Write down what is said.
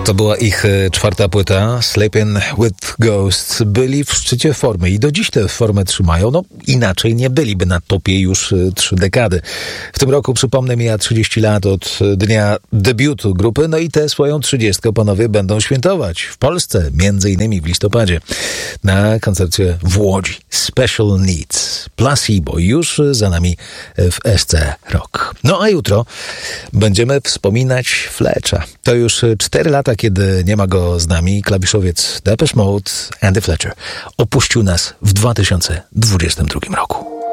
To była ich czwarta płyta, Sleeping with Ghosts. Byli w szczycie formy i do dziś tę formę trzymają. No inaczej nie byliby na topie już 3 dekady. W tym roku, przypomnę, mija 30 lat od dnia debiutu grupy, no i tę swoją 30 panowie będą świętować w Polsce, między innymi w listopadzie, na koncercie w Łodzi. Special Needs, Placebo, już za nami w SC Rock. No a jutro będziemy wspominać Fletcha. To już 4 lata, kiedy nie ma go z nami. Klawiszowiec Depeche Mode, Andy Fletcher, opuścił nas w 2022 roku.